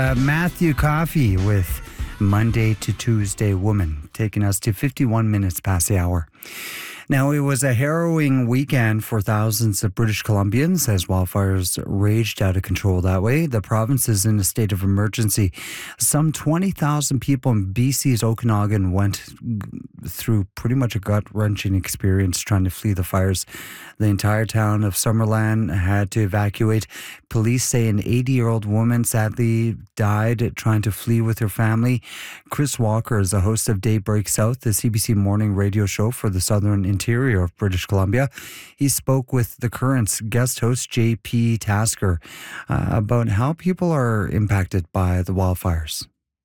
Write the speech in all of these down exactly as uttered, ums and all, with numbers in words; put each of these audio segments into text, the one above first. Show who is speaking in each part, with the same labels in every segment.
Speaker 1: Uh, Matthew Coffey with Monday to Tuesday Woman, taking us to fifty-one minutes past the hour. Now, it was a harrowing weekend for thousands of British Columbians as wildfires raged out of control that way. The province is in a state of emergency. Some twenty thousand people in B C's Okanagan went through pretty much a gut-wrenching experience trying to flee the fires. The entire town of Summerland had to evacuate. Police say an eighty-year-old woman sadly died trying to flee with her family. Chris Walker is the host of Daybreak South, the C B C morning radio show for the southern interior of British Columbia. He spoke with The Current's guest host, J P Tasker, uh, about how people are impacted by the wildfires.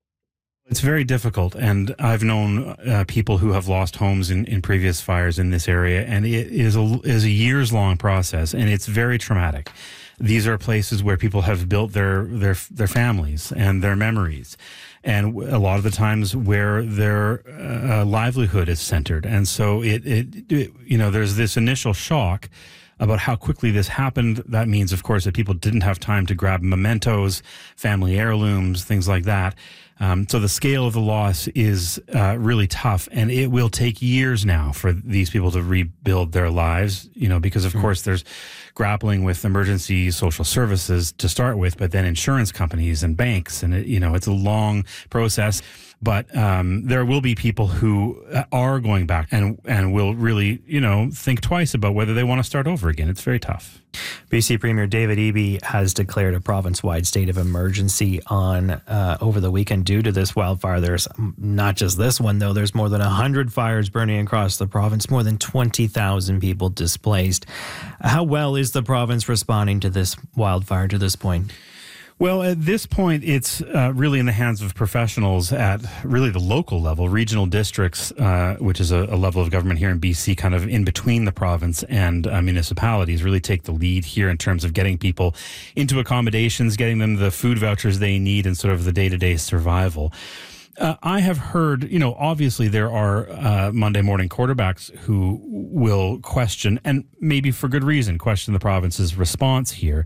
Speaker 2: It's very difficult, and I've known uh, people who have lost homes in, in previous fires in this area, and it is a, is a years-long process, and it's very traumatic. These are places where people have built their their their families and their memories, and a lot of the times where their uh, livelihood is centered. And so it, it, it you know there's this initial shock about how quickly this happened. That means, of course, that people didn't have time to grab mementos, family heirlooms, things like that. Um, so the scale of the loss is uh, really tough, and it will take years now for these people to rebuild their lives, you know, because, of mm-hmm. course, there's grappling with emergency social services to start with, but then insurance companies and banks, and, it, you know, it's a long process. But um, there will be people who are going back and, and will really, you know, think twice about whether they want to start over again. It's very tough.
Speaker 3: B C Premier David Eby has declared a province-wide state of emergency on uh, over the weekend due to this wildfire. There's not just this one, though. There's more than one hundred fires burning across the province, more than twenty thousand people displaced. How well is the province responding to this wildfire to this point?
Speaker 2: Well, at this point, it's uh, really in the hands of professionals at really the local level. Regional districts, uh, which is a, a level of government here in B C, kind of in between the province and uh, municipalities, really take the lead here in terms of getting people into accommodations, getting them the food vouchers they need, and sort of the day-to-day survival. Uh, I have heard, you know, obviously there are uh, Monday morning quarterbacks who will question, and maybe for good reason, question the province's response here.